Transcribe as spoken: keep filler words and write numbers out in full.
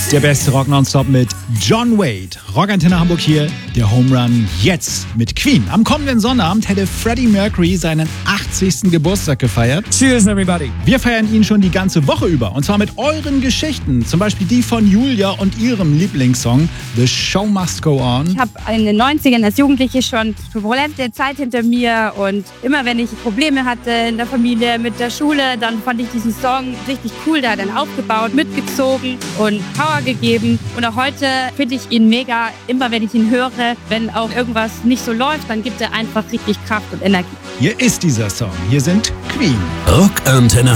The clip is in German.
Der beste Rock nonstop mit John Wade. Rockantenne Hamburg hier, der Home Run jetzt mit Queen. Am kommenden Sonnabend hätte Freddie Mercury seinen achtzigsten Geburtstag gefeiert. Cheers, everybody. Wir feiern ihn schon die ganze Woche über. Und zwar mit euren Geschichten. Zum Beispiel die von Julia und ihrem Lieblingssong The Show Must Go On. Ich habe in den neunzigern als Jugendliche schon turbulente Zeit hinter mir. Und immer wenn ich Probleme hatte in der Familie, mit der Schule, dann fand ich diesen Song richtig cool. Da hat er dann aufgebaut, mitgezogen und Power gegeben. Und auch heute finde ich ihn mega. Immer wenn ich ihn höre, wenn auch irgendwas nicht so läuft, dann gibt er einfach richtig Kraft und Energie. Hier ist dieser Song. Hier sind Queen. Rockantenne